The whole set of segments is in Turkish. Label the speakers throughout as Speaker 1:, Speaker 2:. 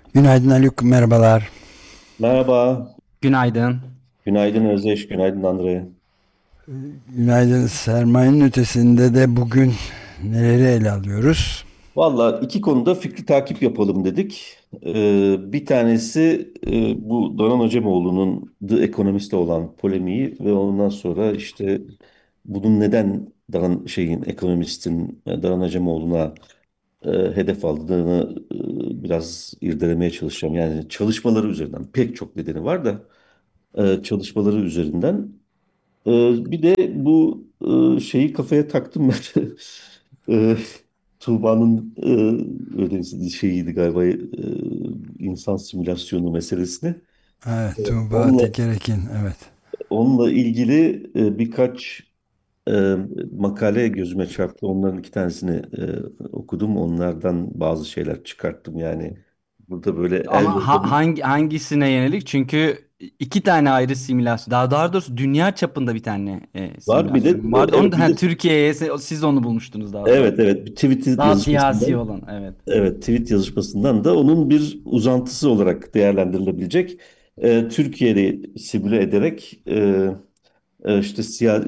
Speaker 1: Günaydın Haluk, merhabalar.
Speaker 2: Merhaba,
Speaker 3: Günaydın.
Speaker 2: günaydın Özdeş, günaydın Andre.
Speaker 1: Günaydın. Sermayenin ötesinde de bugün neleri ele alıyoruz?
Speaker 2: Valla iki konuda fikri takip yapalım dedik. Bir tanesi bu Donan Hocamoğlu'nun The Economist'te olan polemiği ve ondan sonra işte bunun neden Donan Hocamoğlu'na hedef aldığını biraz irdelemeye çalışacağım. Yani çalışmaları üzerinden pek çok nedeni var da çalışmaları üzerinden. Bir de bu şeyi kafaya taktım ben. Ee, Tuğba'nın öyle şeyiydi galiba, insan simülasyonu meselesini.
Speaker 1: Evet, Tuğba
Speaker 2: Onunla
Speaker 1: Tekerekin, evet.
Speaker 2: onunla ilgili birkaç e, makale gözüme çarptı. Onların iki tanesini okudum. Onlardan bazı şeyler çıkarttım. Yani burada böyle el
Speaker 3: Ama
Speaker 2: yazabilir.
Speaker 3: hangisine yönelik? Çünkü iki tane ayrı simülasyon. Daha doğrusu dünya çapında bir tane
Speaker 2: Var bir de
Speaker 3: simülasyon vardı. Onu
Speaker 2: evet
Speaker 3: da
Speaker 2: bir de
Speaker 3: Türkiye'ye siz onu bulmuştunuz daha doğrusu.
Speaker 2: evet, bir tweet
Speaker 3: Daha siyasi
Speaker 2: yazışmasından.
Speaker 3: olan, evet.
Speaker 2: Evet, tweet yazışmasından da onun bir uzantısı olarak değerlendirilebilecek. Türkiye'yi simüle ederek işte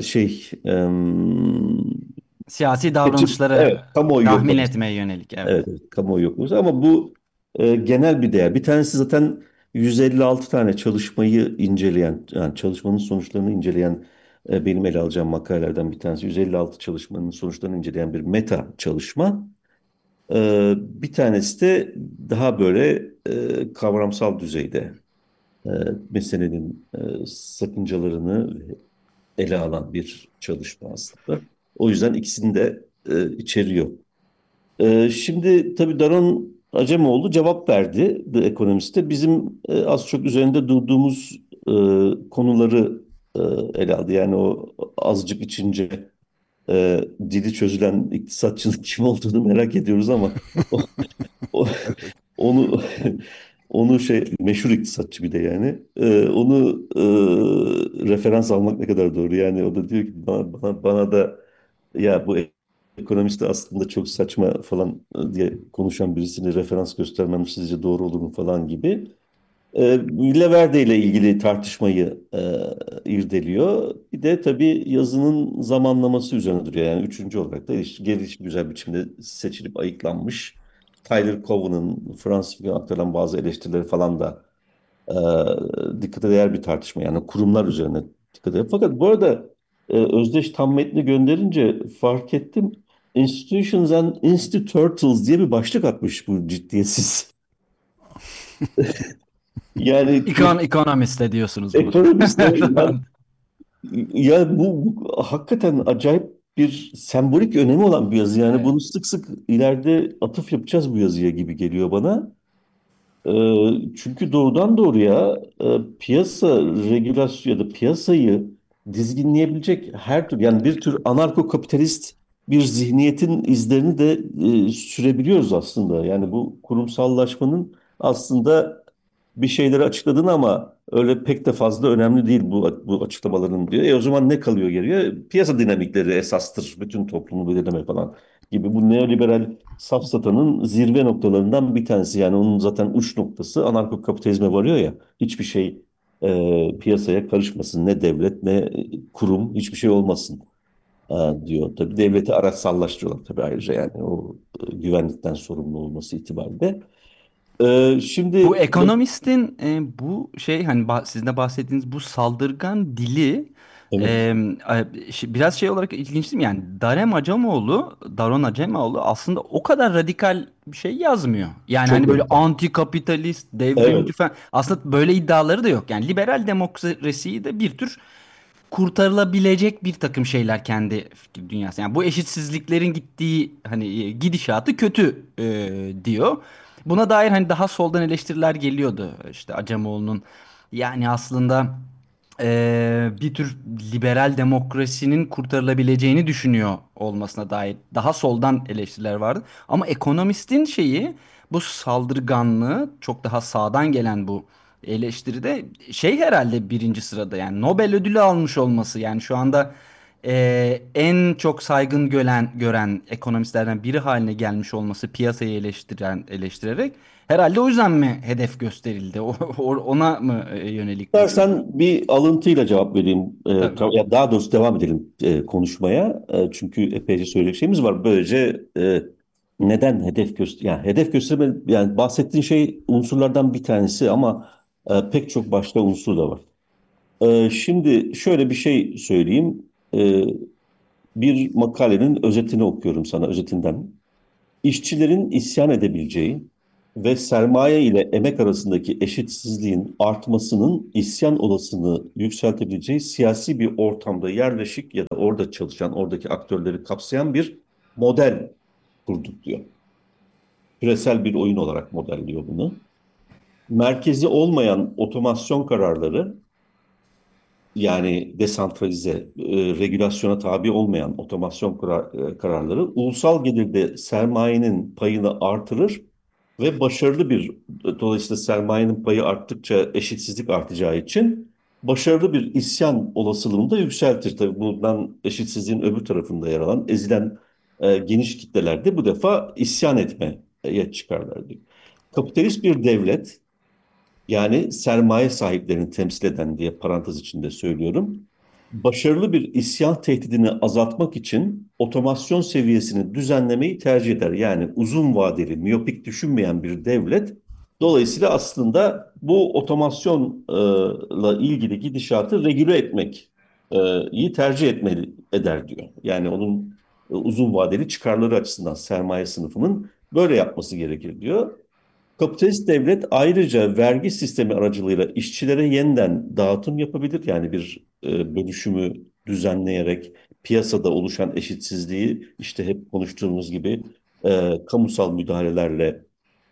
Speaker 3: Siyasi
Speaker 2: seçim,
Speaker 3: davranışları
Speaker 2: evet, kamuoyu
Speaker 3: tahmin
Speaker 2: yoklaması.
Speaker 3: etmeye yönelik, evet.
Speaker 2: Evet, evet, kamuoyu yoklaması ama bu genel bir değer. Bir tanesi zaten 156 tane çalışmayı inceleyen, yani çalışmanın sonuçlarını inceleyen, benim ele alacağım makalelerden bir tanesi 156 çalışmanın sonuçlarını inceleyen bir meta çalışma. Bir tanesi de daha böyle kavramsal düzeyde e, meselenin sakıncalarını ele alan bir çalışma aslında. O yüzden ikisini de içeriyor. Şimdi tabii Daron Acemoğlu cevap verdi The Economist'te. Bizim az çok üzerinde durduğumuz konuları e, ele aldı. Yani o azıcık içince dili çözülen iktisatçının kim olduğunu merak ediyoruz ama O- onu onu meşhur iktisatçı bir de yani. Onu referans almak ne kadar doğru yani o da diyor ki bana da ya bu ekonomist de aslında çok saçma falan diye konuşan birisini referans göstermem sizce doğru olur mu falan gibi. Leverde ile ilgili tartışmayı irdeliyor. Bir de tabii yazının zamanlaması üzerine duruyor. Yani üçüncü olarak da güzel biçimde seçilip ayıklanmış. Tyler Cowen'ın Fransız aktarılan bazı eleştirileri falan da dikkate değer bir tartışma. Yani kurumlar üzerine dikkat ediyor. Fakat bu arada Özdeş tam metni gönderince fark ettim. Institutions and Institutals diye bir başlık atmış bu ciddiyetsiz. Yani
Speaker 3: Ekonomist diyorsunuz bunu.
Speaker 2: ekonomistler ya bu hakikaten acayip bir sembolik önemi olan bir yazı. Yani
Speaker 3: Evet.
Speaker 2: bunu sık sık ileride atıf yapacağız bu yazıya gibi geliyor bana. Çünkü doğrudan doğruya piyasa regülasyon ya da piyasayı dizginleyebilecek her tür yani bir tür anarko-kapitalist bir zihniyetin izlerini de sürebiliyoruz aslında. Yani bu kurumsallaşmanın aslında bir şeyleri açıkladın ama öyle pek de fazla önemli değil bu açıklamaların diyor. O zaman ne kalıyor geriye? Piyasa dinamikleri esastır bütün toplumu belirleme falan gibi bu neoliberal safsatanın zirve noktalarından bir tanesi. Yani onun zaten uç noktası anarko-kapitalizme varıyor ya. Hiçbir şey piyasaya karışmasın. Ne devlet ne kurum hiçbir şey olmasın diyor. Tabii devleti araçsallaştırıyorlar tabii ayrıca yani o güvenlikten sorumlu olması itibariyle.
Speaker 3: Bu
Speaker 2: Şimdi
Speaker 3: ekonomistin bu şey hani sizin de bahsettiğiniz bu saldırgan dili e,
Speaker 2: evet,
Speaker 3: biraz şey olarak ilginç değil mi? Yani Daron Acemoğlu aslında o kadar radikal bir şey yazmıyor. Yani
Speaker 2: çok
Speaker 3: hani böyle
Speaker 2: radikal.
Speaker 3: anti kapitalist, devrimci
Speaker 2: Evet,
Speaker 3: falan aslında böyle iddiaları da yok. Yani liberal demokrasiyi de bir tür kurtarılabilecek bir takım şeyler kendi fikir dünyası. Yani bu eşitsizliklerin gittiği hani gidişatı kötü diyor. Buna dair hani daha soldan eleştiriler geliyordu işte Acemoğlu'nun. Yani aslında bir tür liberal demokrasinin kurtarılabileceğini düşünüyor olmasına dair daha soldan eleştiriler vardı. Ama ekonomistin şeyi bu saldırganlığı çok daha sağdan gelen bu eleştiride şey herhalde birinci sırada yani Nobel ödülü almış olması yani şu anda en çok saygın gören ekonomistlerden biri haline gelmiş olması piyasayı eleştirerek herhalde o yüzden mi hedef gösterildi? Ona mı yönelik bir?
Speaker 2: İstersen bir alıntıyla cevap vereyim.
Speaker 3: Tabii.
Speaker 2: Ya daha doğrusu devam edelim konuşmaya. Çünkü epeyce söyleyecek şeyimiz var. Böylece neden hedef göster yani hedef gösterme, yani bahsettiğin şey unsurlardan bir tanesi ama pek çok başka unsur da var. Şimdi şöyle bir şey söyleyeyim. Bir makalenin özetini okuyorum sana, özetinden. İşçilerin isyan edebileceği ve sermaye ile emek arasındaki eşitsizliğin artmasının isyan olasılığını yükseltebileceği siyasi bir ortamda yerleşik ya da orada çalışan, oradaki aktörleri kapsayan bir model kurduk diyor. Küresel bir oyun olarak modelliyor bunu. Merkezi olmayan otomasyon kararları, yani desantralize, regülasyona tabi olmayan otomasyon kararları ulusal gelirde sermayenin payını artırır ve başarılı bir, dolayısıyla sermayenin payı arttıkça eşitsizlik artacağı için başarılı bir isyan olasılığını da yükseltir. Tabii bundan eşitsizliğin öbür tarafında yer alan ezilen geniş kitlelerde bu defa isyan etmeye çıkarlar diyor. Kapitalist bir devlet, yani sermaye sahiplerini temsil eden diye parantez içinde söylüyorum, başarılı bir isyan tehdidini azaltmak için otomasyon seviyesini düzenlemeyi tercih eder. Yani uzun vadeli, miyopik düşünmeyen bir devlet dolayısıyla aslında bu otomasyonla ilgili gidişatı regüle etmek iyi tercih eder diyor. Yani onun uzun vadeli çıkarları açısından sermaye sınıfının böyle yapması gerekir diyor. Kapitalist devlet ayrıca vergi sistemi aracılığıyla işçilere yeniden dağıtım yapabilir. Yani bir bölüşümü düzenleyerek piyasada oluşan eşitsizliği işte hep konuştuğumuz gibi kamusal müdahalelerle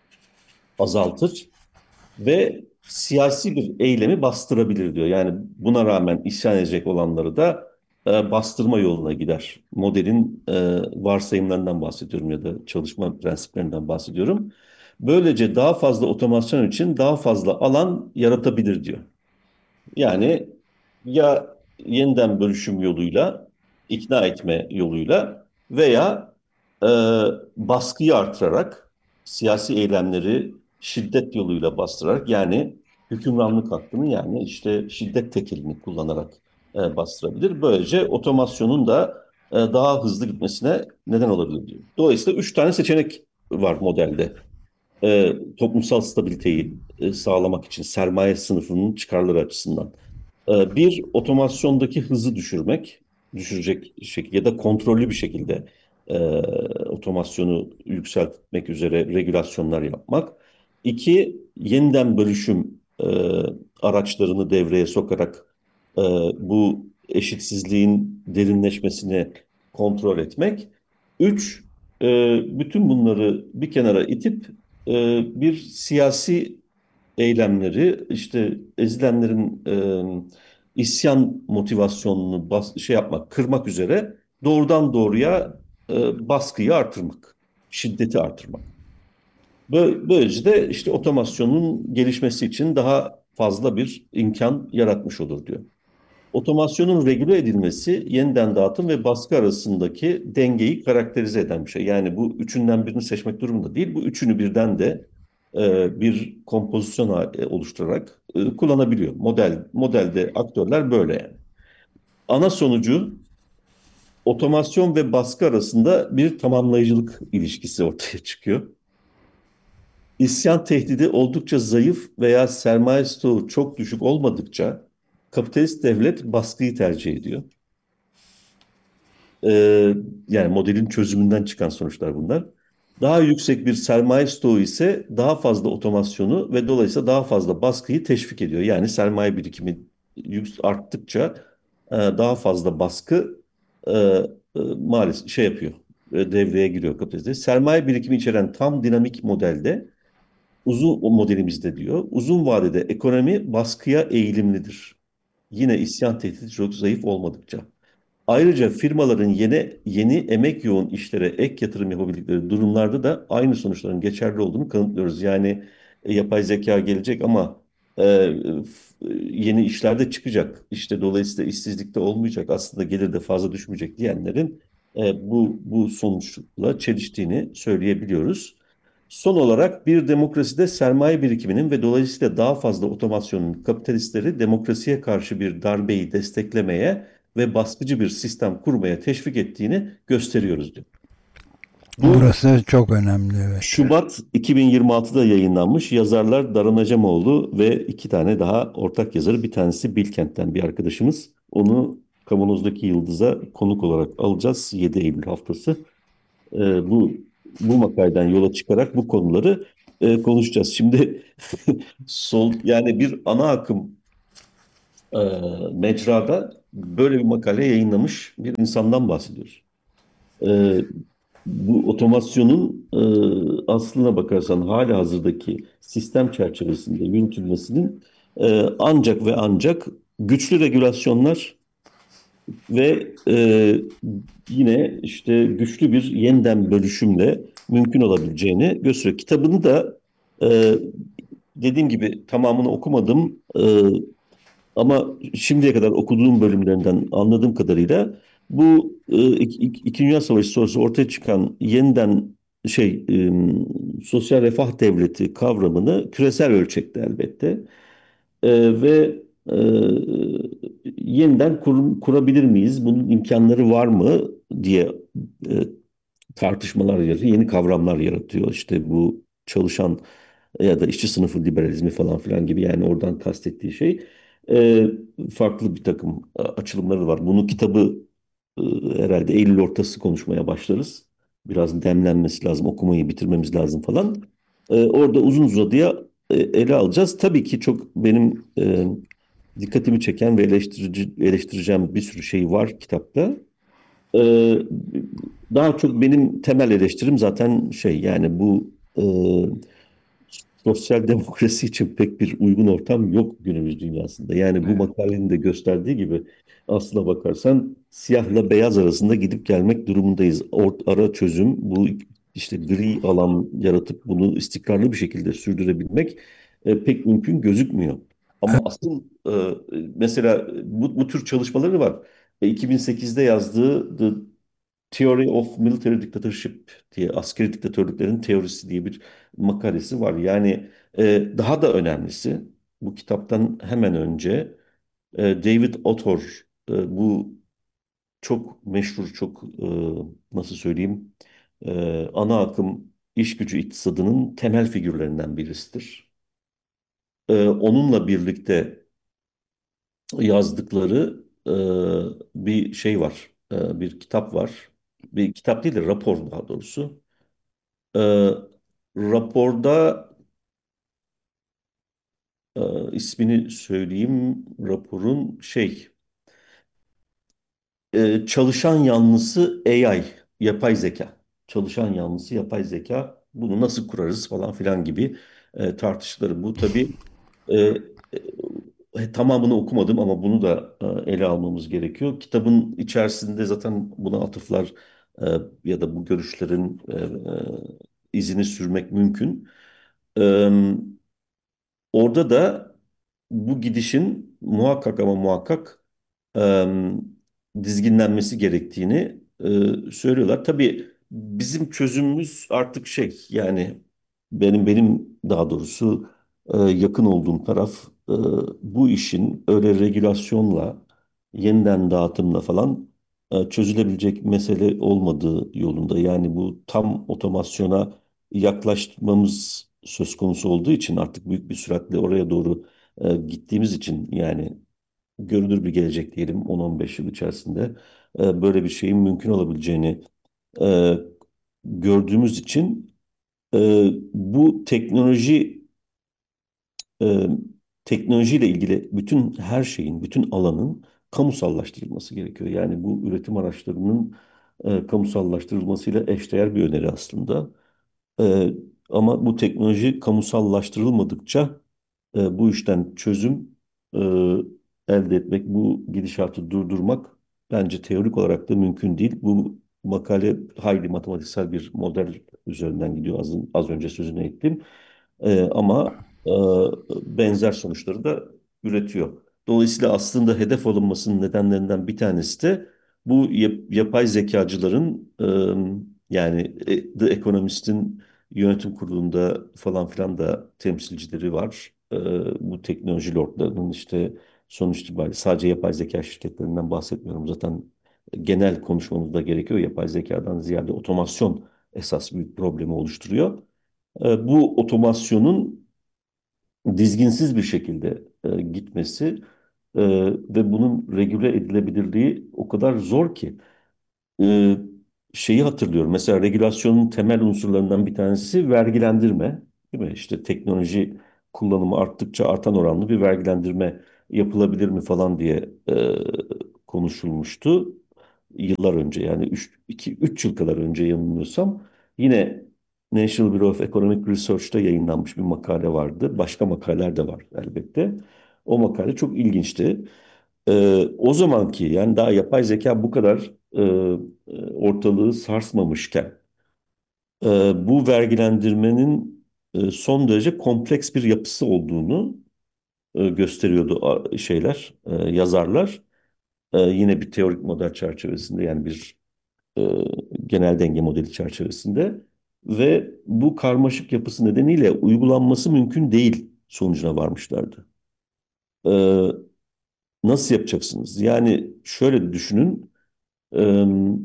Speaker 2: azaltır ve siyasi bir eylemi bastırabilir diyor. Yani buna rağmen isyan edecek olanları da bastırma yoluna gider. Modelin varsayımlarından bahsediyorum ya da çalışma prensiplerinden bahsediyorum. Böylece daha fazla otomasyon için daha fazla alan yaratabilir diyor. Yani ya yeniden bölüşüm yoluyla, ikna etme yoluyla veya e, baskıyı artırarak, siyasi eylemleri şiddet yoluyla bastırarak, yani hükümranlık hakkını, yani işte şiddet tekilini kullanarak bastırabilir. Böylece otomasyonun da daha hızlı gitmesine neden olabilir diyor. Dolayısıyla üç tane seçenek var modelde. Toplumsal stabiliteyi sağlamak için sermaye sınıfının çıkarları açısından. Bir, otomasyondaki hızı düşürecek şekilde ya da kontrollü bir şekilde e, otomasyonu yükseltmek üzere regülasyonlar yapmak. İki, yeniden bölüşüm araçlarını devreye sokarak e, bu eşitsizliğin derinleşmesini kontrol etmek. Üç, e, bütün bunları bir kenara itip bir siyasi eylemleri, işte ezilenlerin isyan motivasyonunu şey yapmak, kırmak üzere doğrudan doğruya baskıyı artırmak, şiddeti artırmak. Böylece de işte otomasyonun gelişmesi için daha fazla bir imkan yaratmış olur diyor. Otomasyonun regüle edilmesi, yeniden dağıtım ve baskı arasındaki dengeyi karakterize eden bir şey. Yani bu üçünden birini seçmek durumunda değil, bu üçünü birden de bir kompozisyon oluşturarak kullanabiliyor. Modelde aktörler böyle yani. Ana sonucu, otomasyon ve baskı arasında bir tamamlayıcılık ilişkisi ortaya çıkıyor. İsyan tehdidi oldukça zayıf veya sermaye stoğu çok düşük olmadıkça kapitalist devlet baskıyı tercih ediyor. Ee, Yani modelin çözümünden çıkan sonuçlar bunlar. Daha yüksek bir sermaye stoğu ise daha fazla otomasyonu ve dolayısıyla daha fazla baskıyı teşvik ediyor. Yani sermaye birikimi arttıkça daha fazla baskı maalesef şey yapıyor, devreye giriyor kapitalizmde. Sermaye birikimi içeren tam dinamik modelde, o modelimizde diyor, uzun vadede ekonomi baskıya eğilimlidir. Yine isyan tehdidi çok zayıf olmadıkça. Ayrıca firmaların yeni emek yoğun işlere ek yatırım yapabildikleri durumlarda da aynı sonuçların geçerli olduğunu kanıtlıyoruz. Yani yapay zeka gelecek ama yeni işler de çıkacak. İşte dolayısıyla işsizlik de olmayacak. Aslında gelir de fazla düşmeyecek diyenlerin bu sonuçla çeliştiğini söyleyebiliyoruz. Son olarak bir demokraside sermaye birikiminin ve dolayısıyla daha fazla otomasyonun kapitalistleri demokrasiye karşı bir darbeyi desteklemeye ve baskıcı bir sistem kurmaya teşvik ettiğini gösteriyoruz diyor. Bu
Speaker 1: Burası çok önemli, evet.
Speaker 2: Şubat 2026'da yayınlanmış. Yazarlar Daran Acemoğlu ve iki tane daha ortak yazarı. Bir tanesi Bilkent'ten bir arkadaşımız. Onu Kavanoz'daki Yıldız'a konuk olarak alacağız 7 Eylül haftası. Ee, bu bu makaleden yola çıkarak bu konuları konuşacağız. Şimdi yani bir ana akım e, mecrada böyle bir makale yayınlamış bir insandan bahsediyoruz. Ee, bu otomasyonun aslına bakarsan halihazırdaki sistem çerçevesinde yürütülmesinin ancak ve ancak güçlü regülasyonlar ve yine işte güçlü bir yeniden bölüşümle mümkün olabileceğini gösteriyor. Kitabını da e, dediğim gibi tamamını okumadım. Ama şimdiye kadar okuduğum bölümlerinden anladığım kadarıyla bu İkinci Dünya Savaşı sonrası ortaya çıkan yeniden sosyal refah devleti kavramını küresel ölçekte elbette ve e, yeniden kurabilir miyiz? Bunun imkanları var mı diye e, tartışmalar yaratıyor, yeni kavramlar yaratıyor. İşte bu çalışan ya da işçi sınıfı liberalizmi falan filan gibi yani oradan kastettiği şey e, farklı bir takım açılımları var. Bunu kitabı e, herhalde Eylül ortası konuşmaya başlarız. Biraz demlenmesi lazım, okumayı bitirmemiz lazım falan. Orada uzun uzadıya ele alacağız. Tabii ki çok benim dikkatimi çeken ve eleştireceğim bir sürü şey var kitapta. Ee, daha çok benim temel eleştirim zaten yani bu sosyal demokrasi için pek bir uygun ortam yok günümüz dünyasında. Yani bu
Speaker 3: Evet.
Speaker 2: makalenin de gösterdiği gibi aslına bakarsan siyahla beyaz arasında gidip gelmek durumundayız. Ara çözüm bu işte gri alan yaratıp bunu istikrarlı bir şekilde sürdürebilmek pek mümkün gözükmüyor. Ama asıl mesela bu tür çalışmaları var. 2008'de yazdığı Theory of Military Dictatorship diye askeri diktatörlüklerin teorisi diye bir makalesi var. Yani daha da önemlisi bu kitaptan hemen önce David Autor bu çok meşhur çok nasıl söyleyeyim ana akım iş gücü iktisadının temel figürlerinden birisidir. Onunla birlikte yazdıkları bir şey var. Bir kitap var. Bir kitap değil de rapor daha doğrusu. Ee, raporda ismini söyleyeyim. Raporun çalışan yanlısı AI, yapay zeka. Çalışan yanlısı yapay zeka. Bunu nasıl kurarız falan filan gibi tartışmaları. Bu tabii e, tamamını okumadım ama bunu da ele almamız gerekiyor. Kitabın içerisinde zaten buna atıflar e, ya da bu görüşlerin izini sürmek mümkün. E, orada da bu gidişin muhakkak ama muhakkak em, dizginlenmesi gerektiğini söylüyorlar. Tabii bizim çözümümüz artık yani benim daha doğrusu yakın olduğum taraf bu işin öyle regülasyonla yeniden dağıtımla falan çözülebilecek mesele olmadığı yolunda. Yani bu tam otomasyona yaklaşmamız söz konusu olduğu için artık büyük bir süratle oraya doğru gittiğimiz için yani görünür bir gelecek diyelim 10-15 yıl içerisinde böyle bir şeyin mümkün olabileceğini e, gördüğümüz için bu e, teknolojiyle ilgili bütün her şeyin, bütün alanın kamusallaştırılması gerekiyor. Yani bu üretim araçlarının kamusallaştırılmasıyla eşdeğer bir öneri aslında. Ee, ama bu teknoloji kamusallaştırılmadıkça bu işten çözüm e, elde etmek, bu gidişatı durdurmak bence teorik olarak da mümkün değil. Bu makale hayli matematiksel bir model üzerinden gidiyor az önce sözünü ettim. Ama e, benzer sonuçları da üretiyor. Dolayısıyla aslında hedef alınmasının nedenlerinden bir tanesi de bu yapay zekacıların yani The Economist'in yönetim kurulunda falan filan da temsilcileri var. Bu teknoloji lordlarının işte sonuç itibariyle sadece yapay zeka şirketlerinden bahsetmiyorum. Zaten genel konuşmamız da gerekiyor. Yapay zekadan ziyade otomasyon esas büyük problemi oluşturuyor. Bu otomasyonun dizginsiz bir şekilde gitmesi e, ve bunun regüle edilebilirliği o kadar zor ki. E, Şeyi hatırlıyorum. Mesela regülasyonun temel unsurlarından bir tanesi vergilendirme. Değil mi? İşte teknoloji kullanımı arttıkça artan oranlı bir vergilendirme yapılabilir mi falan diye konuşulmuştu. Yıllar önce yani 3 yıl kadar önce yanılmıyorsam yine National Bureau of Economic Research'ta yayınlanmış bir makale vardı. Başka makaleler de var elbette. O makale çok ilginçti. O zamanki yani daha yapay zeka bu kadar ortalığı sarsmamışken bu vergilendirmenin son derece kompleks bir yapısı olduğunu gösteriyordu yazarlar. Yine bir teorik model çerçevesinde yani bir e, genel denge modeli çerçevesinde ve bu karmaşık yapısı nedeniyle uygulanması mümkün değil sonucuna varmışlardı. E, Nasıl yapacaksınız? Yani şöyle düşünün. e,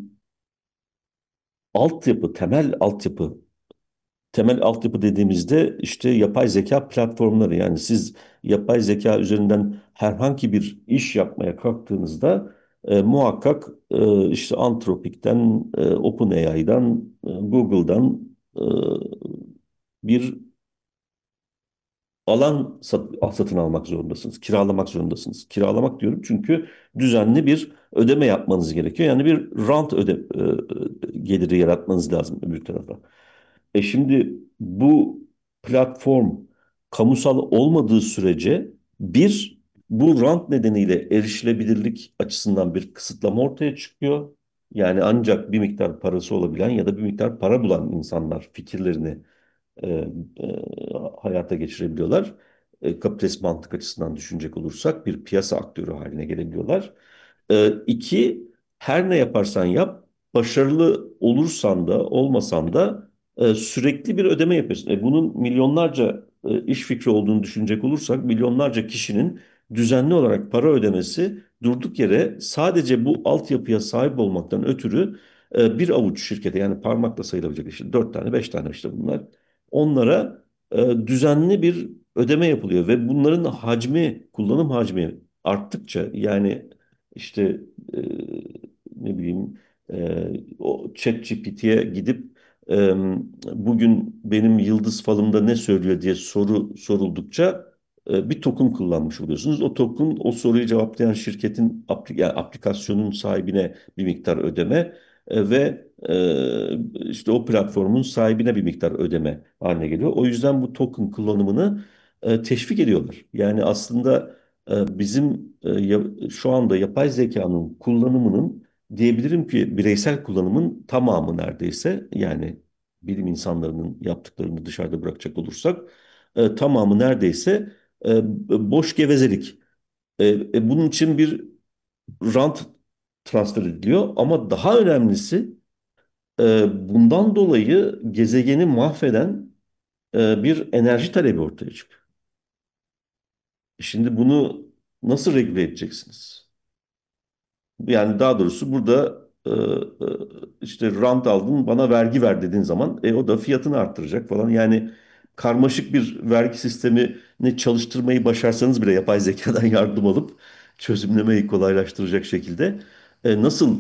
Speaker 2: temel altyapı dediğimizde işte yapay zeka platformları yani siz yapay zeka üzerinden herhangi bir iş yapmaya kalktığınızda muhakkak işte Anthropic'ten, OpenAI'dan, Google'dan e, bir satın almak zorundasınız. Kiralamak zorundasınız. Kiralamak diyorum çünkü düzenli bir ödeme yapmanız gerekiyor. Yani bir geliri yaratmanız lazım öbür tarafa. Şimdi bu platform kamusal olmadığı sürece bu rant nedeniyle erişilebilirlik açısından bir kısıtlama ortaya çıkıyor. Yani ancak bir miktar parası olabilen ya da bir miktar para bulan insanlar fikirlerini e, hayata geçirebiliyorlar. Kapitalist mantık açısından düşünecek olursak bir piyasa aktörü haline gelebiliyorlar. İki, her ne yaparsan yap, başarılı olursan da olmasan da sürekli bir ödeme yapıyorsun. Bunun milyonlarca iş fikri olduğunu düşünecek olursak milyonlarca kişinin düzenli olarak para ödemesi durduk yere sadece bu altyapıya sahip olmaktan ötürü bir avuç şirkete yani parmakla sayılabilecek işte 4 tane 5 tane işte bunlar onlara düzenli bir ödeme yapılıyor ve bunların kullanım hacmi arttıkça yani işte e, ne bileyim o ChatGPT'ye gidip e, bugün benim yıldız falımda ne söylüyor diye soru soruldukça bir token kullanmış oluyorsunuz. O token o soruyu cevaplayan şirketin yani aplikasyonun sahibine bir miktar ödeme ve işte o platformun sahibine bir miktar ödeme haline geliyor. O yüzden bu token kullanımını teşvik ediyorlar. Yani aslında bizim şu anda yapay zekanın kullanımının diyebilirim ki bireysel kullanımın tamamı neredeyse yani bilim insanlarının yaptıklarını dışarıda bırakacak olursak tamamı neredeyse boş gevezelik. Bunun için bir rant transfer ediliyor ama daha önemlisi bundan dolayı gezegeni mahveden bir enerji talebi ortaya çıkıyor. Şimdi bunu nasıl regüle edeceksiniz? Yani daha doğrusu burada işte rant aldın bana vergi ver dediğin zaman o da fiyatını arttıracak falan. Yani karmaşık bir vergi sistemini çalıştırmayı başarsanız bile yapay zekadan yardım alıp çözümlemeyi kolaylaştıracak şekilde nasıl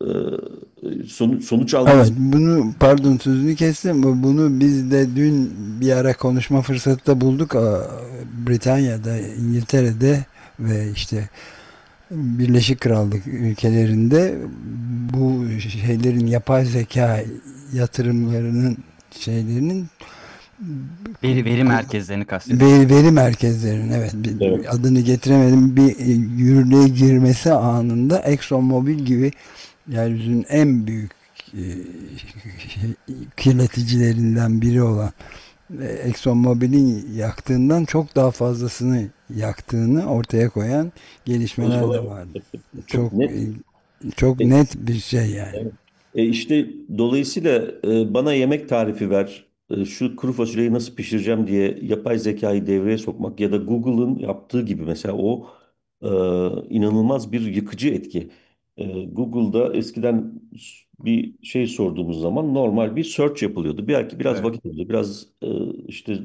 Speaker 2: sonuç
Speaker 1: Evet,
Speaker 2: almanız.
Speaker 1: bunu pardon sözünü kestim. Bunu biz de dün bir ara konuşma fırsatı da bulduk. Britanya'da, İngiltere'de ve işte Birleşik Krallık ülkelerinde bu şeylerin yapay zeka yatırımlarının şeylerinin
Speaker 3: Veri merkezlerini kastediyorsun.
Speaker 1: veri merkezlerinin evet
Speaker 2: Evet.
Speaker 1: adını getiremedim bir yürürlüğe girmesi anında ExxonMobil gibi yeryüzünün en büyük e, kirleticilerinden biri olan ExxonMobil'in yaktığından çok daha fazlasını yaktığını ortaya koyan gelişmeler de
Speaker 2: Çalışmalar
Speaker 1: var.
Speaker 2: çok
Speaker 1: Çok
Speaker 2: net.
Speaker 1: çok
Speaker 2: E,
Speaker 1: net bir şey yani.
Speaker 2: Evet. İşte dolayısıyla bana yemek tarifi ver, şu kuru fasulyeyi nasıl pişireceğim diye yapay zekayı devreye sokmak ya da Google'ın yaptığı gibi mesela o e, inanılmaz bir yıkıcı etki. Google'da eskiden bir şey sorduğumuz zaman normal bir search yapılıyordu. Belki biraz
Speaker 3: Evet.
Speaker 2: vakit alıyordu, biraz işte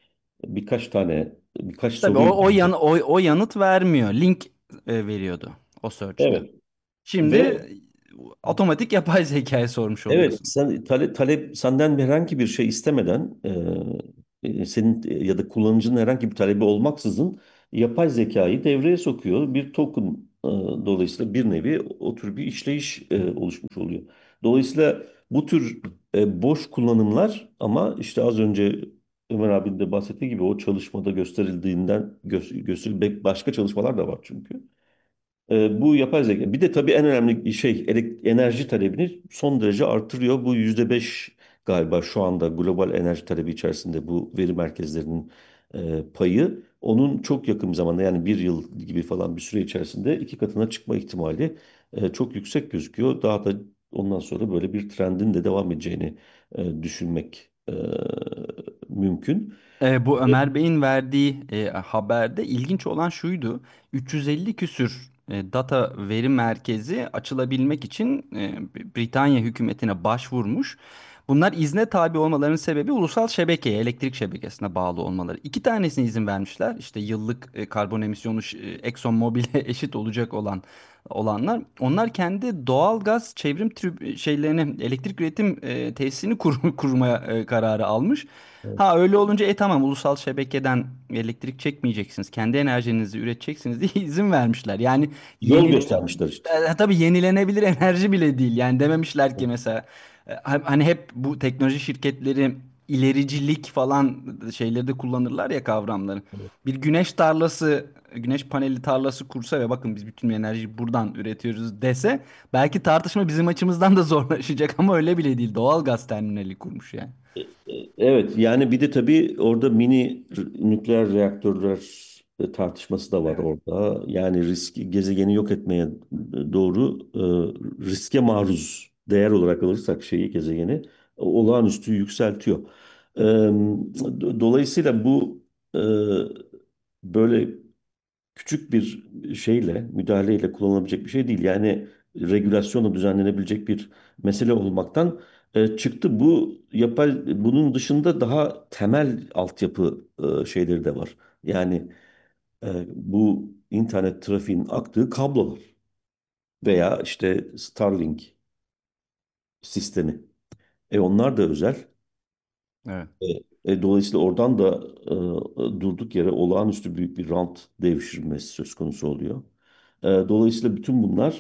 Speaker 2: birkaç
Speaker 3: Tabii
Speaker 2: soruyu.
Speaker 3: o yanıt vermiyor. Link veriyordu o search'te.
Speaker 2: Evet.
Speaker 3: Şimdi
Speaker 2: Ve
Speaker 3: otomatik yapay zekaya sormuş
Speaker 2: evet,
Speaker 3: oluyorsun.
Speaker 2: sen talep senden herhangi bir şey istemeden senin ya da kullanıcının herhangi bir talebi olmaksızın yapay zekayı devreye sokuyor. Bir token dolayısıyla bir nevi o tür bir işleyiş oluşmuş oluyor. Dolayısıyla bu tür boş kullanımlar ama işte az önce Ömer abinin de bahsettiği gibi o çalışmada gösterildiğinden gösterilmek başka çalışmalar da var çünkü. Bu yapay zeka. Bir de tabii en önemli şey enerji talebini son derece artırıyor. Bu %5 galiba şu anda global enerji talebi içerisinde bu veri merkezlerinin payı. Onun çok yakın bir zamanda yani bir yıl gibi falan bir süre içerisinde iki katına çıkma ihtimali çok yüksek gözüküyor. Daha da ondan sonra böyle bir trendin de devam edeceğini düşünmek mümkün.
Speaker 3: Bu Ömer Bey'in verdiği haberde ilginç olan şuydu. 350 küsür data veri merkezi açılabilmek için Britanya hükümetine başvurmuş. Bunlar izne tabi olmalarının sebebi ulusal şebekeye, elektrik şebekesine bağlı olmaları. İki tanesine izin vermişler. İşte yıllık karbon emisyonu ExxonMobil'e eşit olacak olanlar. Onlar kendi doğal gaz çevrim şeylerini, elektrik üretim tesisini kurmaya kararı almış. Ha öyle olunca tamam ulusal şebekeden elektrik çekmeyeceksiniz. Kendi enerjinizi üreteceksiniz diye izin vermişler. Yani
Speaker 2: Yol
Speaker 3: yeni
Speaker 2: göstermişler işte.
Speaker 3: tabii yenilenebilir enerji bile değil. Yani dememişler ki mesela hani hep bu teknoloji şirketleri ilericilik falan şeyleri de kullanırlar ya kavramları. Bir güneş tarlası, güneş paneli tarlası kursa ve bakın biz bütün enerjiyi buradan üretiyoruz dese belki tartışma bizim açımızdan da zorlaşacak ama öyle bile değil. Doğal gaz terminali kurmuş yani.
Speaker 2: Evet, yani bir de tabii orada mini nükleer reaktörler tartışması da var
Speaker 3: Evet.
Speaker 2: orada. Yani gezegeni yok etmeye doğru riske maruz değer olarak alırsak şeyi gezegeni olağanüstü yükseltiyor. E, Dolayısıyla bu böyle küçük bir müdahaleyle kullanılabilecek bir şey değil. Yani regülasyonla düzenlenebilecek bir mesele olmaktan çıktı. Bunun dışında daha temel altyapı şeyleri de var. Yani bu internet trafiğinin aktığı kablolar veya işte Starlink sistemi. Onlar da özel.
Speaker 3: Evet.
Speaker 2: Dolayısıyla oradan da durduk yere olağanüstü büyük bir rant devşirmesi söz konusu oluyor. Dolayısıyla bütün bunlar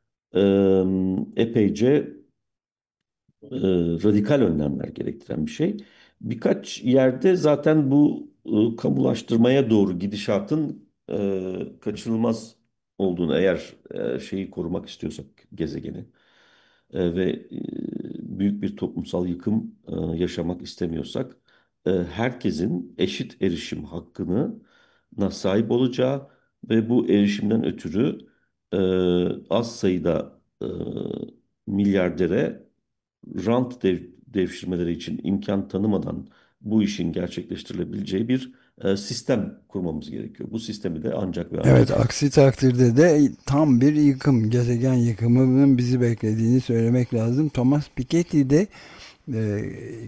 Speaker 2: epeyce radikal önlemler gerektiren bir şey. Birkaç yerde zaten bu kamulaştırmaya doğru gidişatın kaçınılmaz olduğunu eğer şeyi korumak istiyorsak gezegeni ve büyük bir toplumsal yıkım yaşamak istemiyorsak herkesin eşit erişim hakkına sahip olacağı ve bu erişimden ötürü az sayıda milyardere devşirmeleri için imkan tanımadan bu işin gerçekleştirilebileceği bir sistem kurmamız gerekiyor. Bu sistemi de ancak ve
Speaker 1: Evet,
Speaker 2: ancak
Speaker 1: aksi takdirde de tam bir yıkım, gezegen yıkımının bizi beklediğini söylemek lazım. Thomas Piketty de e,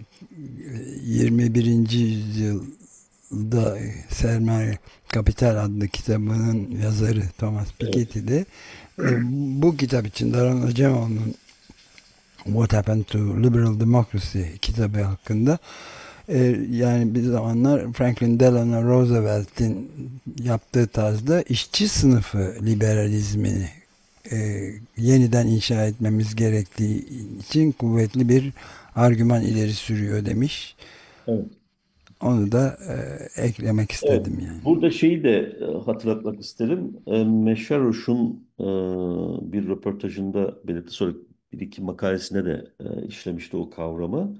Speaker 1: 21. yüzyılda Sermaye Kapital adlı kitabının yazarı Thomas
Speaker 2: evet,
Speaker 1: Piketty de bu kitap için Daron Acemoğlu'nun What Happened to Liberal Democracy kitabı hakkında yani bir zamanlar Franklin Delano Roosevelt'in yaptığı tarzda işçi sınıfı liberalizmini yeniden inşa etmemiz gerektiği için kuvvetli bir argüman ileri sürüyor demiş.
Speaker 2: evet.
Speaker 1: Onu da eklemek
Speaker 2: Evet.
Speaker 1: istedim yani.
Speaker 2: Burada şeyi de hatırlatmak isterim. Meşaroş'un bir röportajında belirtti. Sonra bir iki makalesine de işlemişti o kavramı.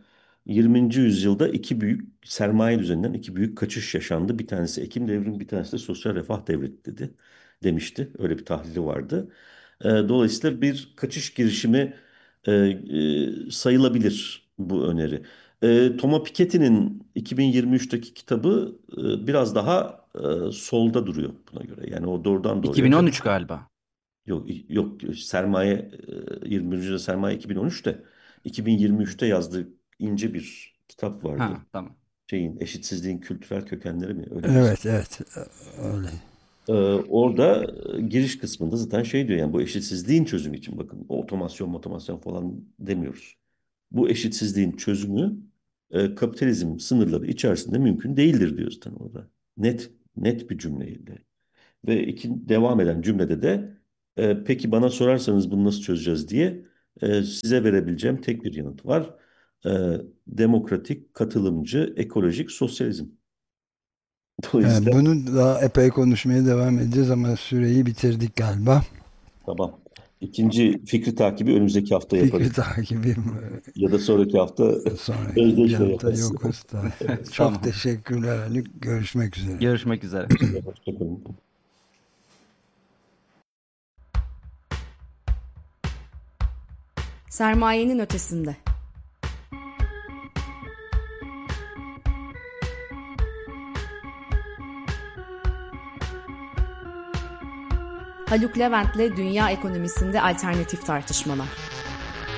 Speaker 2: 20. yüzyılda iki büyük sermaye düzeninden iki büyük kaçış yaşandı. Bir tanesi Ekim devrimi, bir tanesi de sosyal refah devri demişti. Öyle bir tahlili vardı. Dolayısıyla bir kaçış girişimi sayılabilir bu öneri. Thomas Piketty'nin 2023'teki kitabı biraz daha solda duruyor buna göre. Yani o doğrudan doğruya
Speaker 3: 2013 galiba.
Speaker 2: yok yok sermaye 21. yüzyılda sermaye 2013'te 2023'te yazdığı ince bir kitap vardı.
Speaker 3: Ha, tamam.
Speaker 2: Eşitsizliğin kültürel kökenleri mi? Öyle bir isim.
Speaker 1: Evet, evet, öyle.
Speaker 2: Orada giriş kısmında zaten şey diyor, yani bu eşitsizliğin çözümü için, bakın otomasyon falan demiyoruz. Bu eşitsizliğin çözümü kapitalizm sınırları içerisinde mümkün değildir diyor zaten orada. Net bir cümleyle. Ve devam eden cümlede de peki bana sorarsanız bunu nasıl çözeceğiz diye size verebileceğim tek bir yanıt var. E, Demokratik, katılımcı, ekolojik sosyalizm. Dolayısıyla
Speaker 1: Bunu daha epey konuşmaya devam edeceğiz ama süreyi bitirdik galiba.
Speaker 2: tamam. İkinci fikri takibi önümüzdeki hafta
Speaker 1: Fikri
Speaker 2: yaparız.
Speaker 1: takibim
Speaker 2: Ya da sonraki hafta
Speaker 1: sonraki
Speaker 2: özdeşle
Speaker 1: hafta
Speaker 2: yaparız.
Speaker 1: yokuz da. Çok
Speaker 3: Tamam.
Speaker 1: teşekkürler Haluk. Görüşmek üzere.
Speaker 3: Görüşmek üzere.
Speaker 2: Hoşçakalın.
Speaker 4: Sermayenin ötesinde. Haluk Levent'le dünya ekonomisinde alternatif tartışmalar.